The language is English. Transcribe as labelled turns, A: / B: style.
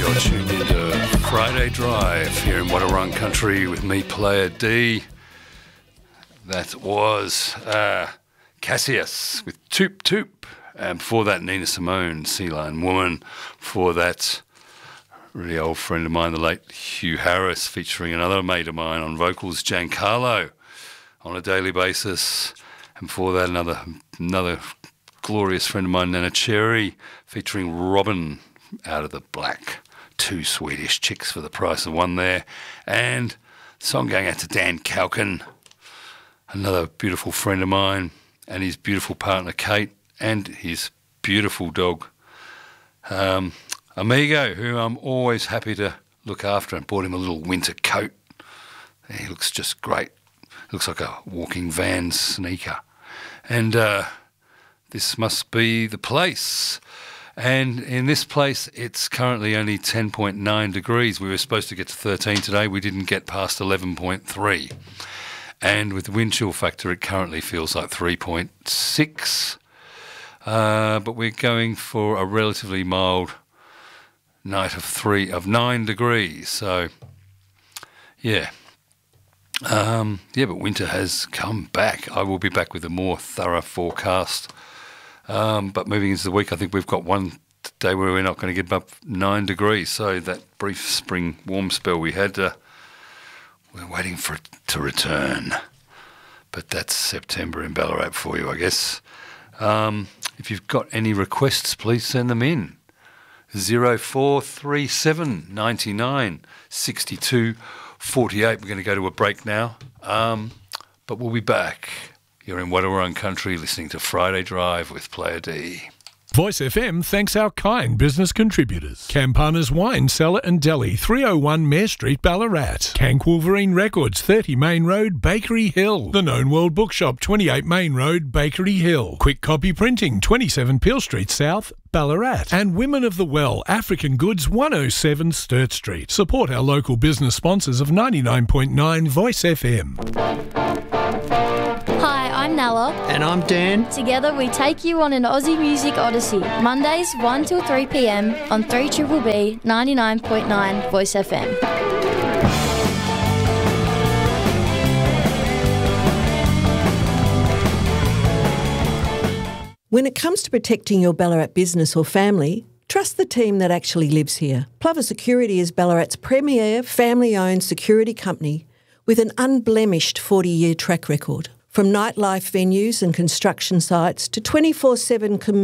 A: You're tuned into Friday Drive here in Wadawurrung Country with me, Player D. That was Cassius with Toop Toop. And before that, Nina Simone, Sea Lion Woman. Before that, really old friend of mine, the late Hugh Harris, featuring another mate of mine on vocals, Giancarlo, on a daily basis. And before that, another glorious friend of mine, Nana Cherry, featuring Robin out of the Black. Two Swedish chicks for the price of one there. And song going out to Dan Kalkin, another beautiful friend of mine, and his beautiful partner Kate, and his beautiful dog Amigo, who I'm always happy to look after, and bought him a little winter coat. He looks just great. Looks like a walking van sneaker. And this must be the place. And in this place, it's currently only 10.9 degrees. We were supposed to get to 13 today. We didn't get past 11.3. And with the wind chill factor, it currently feels like 3.6. But we're going for a relatively mild night of 9 degrees. So, yeah. But winter has come back. I will be back with a more thorough forecast. But moving into the week, I think we've got one day where we're not going to get above 9 degrees. So that brief spring warm spell we had, we're waiting for it to return. But that's September in Ballarat for you, I guess. If you've got any requests, please send them in. 0437 99 62 48. We're going to go to a break now, but we'll be back. You're in Wadawurrung Country listening to Friday Drive with Player D.
B: Voice FM thanks our kind business contributors. Campana's Wine Cellar and Deli, 301 Mare Street, Ballarat. Cank Wolverine Records, 30 Main Road, Bakery Hill. The Known World Bookshop, 28 Main Road, Bakery Hill. Quick Copy Printing, 27 Peel Street South, Ballarat. And Women of the Well, African Goods, 107 Sturt Street. Support our local business sponsors of 99.9 Voice FM.
C: Hi, I'm Nella.
D: And I'm Dan.
C: Together we take you on an Aussie Music Odyssey. Mondays 1 till 3 p.m. on 3BBB 99.9 Voice FM.
E: When it comes to protecting your Ballarat business or family, trust the team that actually lives here. Plover Security is Ballarat's premier family-owned security company with an unblemished 40-year track record. From nightlife venues and construction sites to 24/7